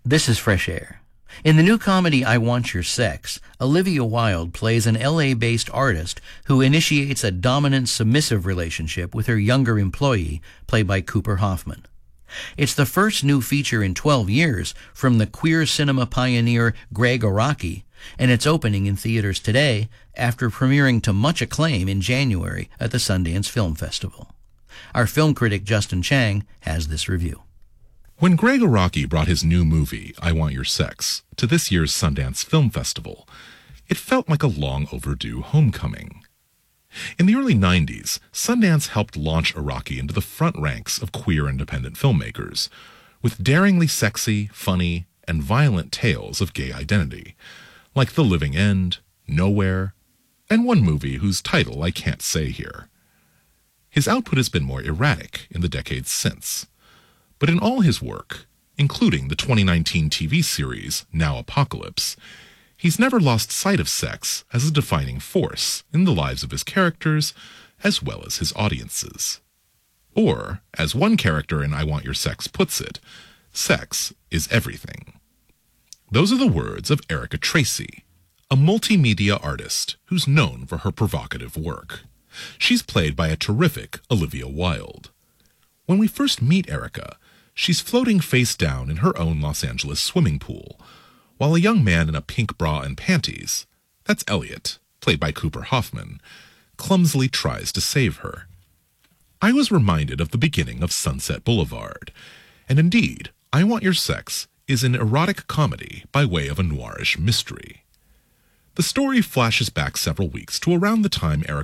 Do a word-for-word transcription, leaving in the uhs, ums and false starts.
This is Fresh Air. In the new comedy I Want Your Sex, Olivia Wilde plays an L A-based artist who initiates a dominant submissive relationship with her younger employee, played by Cooper Hoffman. It's the first new feature in twelve years from the queer cinema pioneer Gregg Araki, and it's opening in theaters today after premiering to much acclaim in January at the Sundance Film Festival. Our film critic Justin Chang has this review. When Gregg Araki brought his new movie, I Want Your Sex, to this year's Sundance Film Festival, it felt like a long overdue homecoming. In the early nineties, Sundance helped launch Araki into the front ranks of queer independent filmmakers, with daringly sexy, funny, and violent tales of gay identity, like The Living End, Nowhere, and one movie whose title I can't say here. His output has been more erratic in the decades since, but in all his work, including the twenty nineteen T V series Now Apocalypse, he's never lost sight of sex as a defining force in the lives of his characters as well as his audiences. Or, as one character in I Want Your Sex puts it, sex is everything. Those are the words of Erica Tracy, a multimedia artist who's known for her provocative work. She's played by a terrific Olivia Wilde. When we first meet Erica, she's floating face down in her own Los Angeles swimming pool, while a young man in a pink bra and panties, that's Elliot, played by Cooper Hoffman, clumsily tries to save her. I was reminded of the beginning of Sunset Boulevard, and indeed, I Want Your Sex is an erotic comedy by way of a noirish mystery. The story flashes back several weeks to around the time Erica